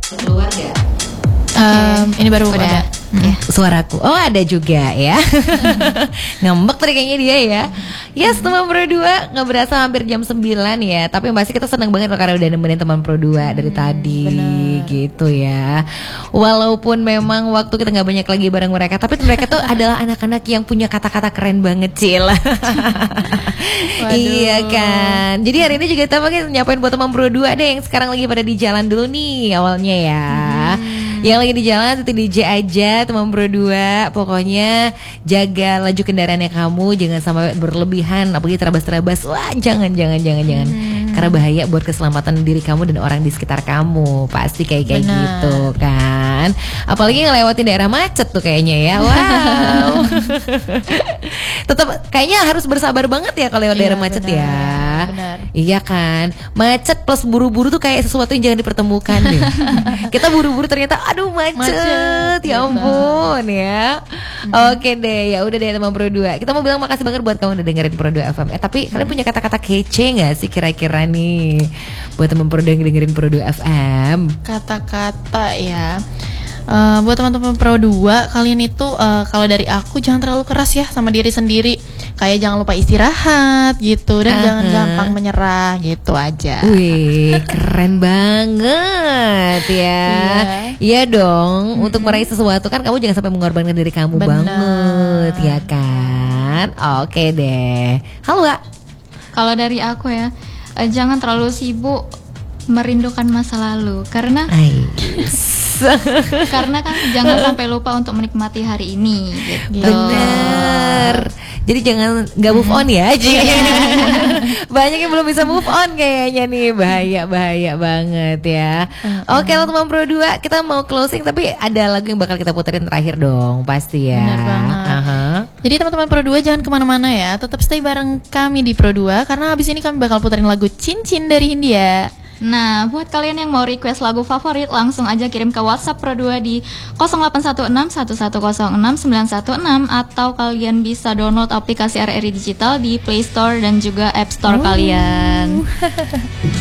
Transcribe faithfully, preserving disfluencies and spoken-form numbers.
Keluar gak? Um, ini baru Udah. ada. Hmm. Suaraku, oh ada juga ya. Ngambek tadi kayaknya dia ya. Yes, teman Pro dua nggak berasa hampir jam sembilan ya. Tapi pasti kita senang banget karena udah nemenin teman Pro dua dari tadi, bener. gitu ya. Walaupun memang waktu kita nggak banyak lagi bareng mereka, tapi mereka tuh adalah anak-anak yang punya kata-kata keren banget, Cil. Iya kan. Jadi hari ini juga kita pengen nyapain buat teman Pro dua deh yang sekarang lagi pada di jalan dulu nih awalnya ya. Yang lagi di jalan itu D J aja teman Pro dua. Pokoknya jaga laju kendaraannya kamu, jangan sampai berlebihan apalagi terabas-terabas. Wah, jangan jangan jangan jangan. Karena bahaya buat keselamatan diri kamu dan orang di sekitar kamu. Pasti kayak kayak Benar. gitu kan. Apalagi ngelewatin daerah macet tuh kayaknya ya. Wow. Tetap kayaknya harus bersabar banget ya kalau lewat Iya, daerah macet benar, ya. benar. Iya kan. Macet plus buru-buru tuh kayak sesuatu yang jangan dipertemukan deh. Kita buru-buru ternyata aduh macet, Macet, ya betul. ampun ya. Oke deh, ya udah deh teman Pro dua. Kita mau bilang makasih banget buat kamu udah dengerin Pro dua F M. Eh tapi kalian punya kata-kata kece nggak sih kira-kira nih buat teman Pro dua yang dengerin Pro dua F M? Kata-kata ya. Eh, buat teman-teman Pro dua, kalian itu eh, kalau dari aku jangan terlalu keras ya sama diri sendiri. Kayak jangan lupa istirahat gitu dan Aha. jangan gampang menyerah gitu aja. Wih, keren banget ya. Iya. Iya dong, untuk meraih sesuatu kan kamu jangan sampai mengorbankan diri kamu Benar. banget, ya kan? Oke deh. Halo, Kak. Kalau dari aku ya, eh, jangan terlalu sibuk merindukan masa lalu karena Ais. karena kan jangan sampai lupa untuk menikmati hari ini gitu. Bener. Jadi jangan nggak move on ya. Banyak yang belum bisa move on kayaknya nih. Bahaya bahaya banget ya. Oke lah teman Pro dua, kita mau closing tapi ada lagu yang bakal kita puterin terakhir dong pasti ya. Bener banget. Aha. Jadi teman-teman Pro dua jangan kemana-mana ya. Tetap stay bareng kami di Pro dua karena habis ini kami bakal puterin lagu Cincin dari Hindia. Nah, buat kalian yang mau request lagu favorit, langsung aja kirim ke WhatsApp Pro dua di nol delapan satu enam satu satu nol enam sembilan satu enam atau kalian bisa download aplikasi R R I Digital di Play Store dan juga App Store kalian.